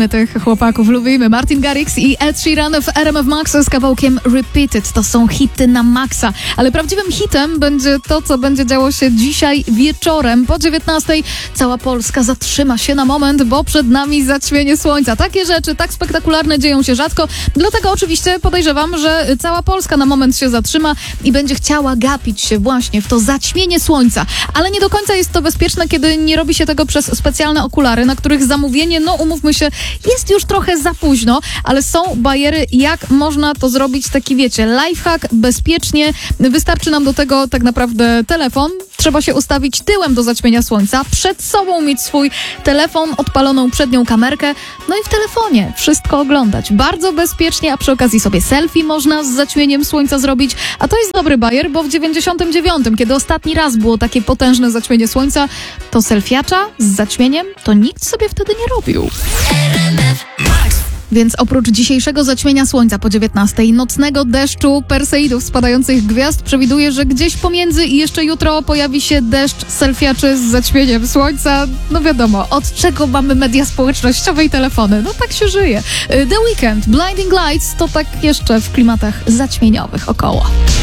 My tych chłopaków lubimy. Martin Garrix i Ed Sheeran w RMF Max z kawałkiem Repeated. To są hity na maksa. Ale prawdziwym hitem będzie to, co będzie działo się dzisiaj wieczorem. Po 19:00 cała Polska zatrzyma się na moment, bo przed nami zaćmienie słońca. Takie rzeczy, tak spektakularne dzieją się rzadko. Dlatego oczywiście podejrzewam, że cała Polska na moment się zatrzyma i będzie chciała gapić się właśnie w to zaćmienie słońca. Ale nie do końca jest to bezpieczne, kiedy nie robi się tego przez specjalne okulary, na których zamówienie, no umówmy się, jest już trochę za późno, ale są bariery, jak można to zrobić, taki wiecie, lifehack, bezpiecznie. Wystarczy nam do tego tak naprawdę telefon. Trzeba się ustawić tyłem do zaćmienia słońca, przed sobą mieć swój telefon, odpaloną przednią kamerkę, no i w telefonie wszystko oglądać. Bardzo bezpiecznie, a przy okazji sobie selfie można z zaćmieniem słońca zrobić, a to jest dobry bajer, bo w 99, kiedy ostatni raz było takie potężne zaćmienie słońca, to selfiacza z zaćmieniem to nikt sobie wtedy nie robił. Więc oprócz dzisiejszego zaćmienia słońca po 19:00, nocnego deszczu, perseidów spadających gwiazd, przewiduję, że gdzieś pomiędzy i jeszcze jutro pojawi się deszcz selfiaczy z zaćmieniem słońca. No wiadomo, od czego mamy media społecznościowe i telefony? No tak się żyje. The Weeknd, Blinding Lights to tak jeszcze w klimatach zaćmieniowych około.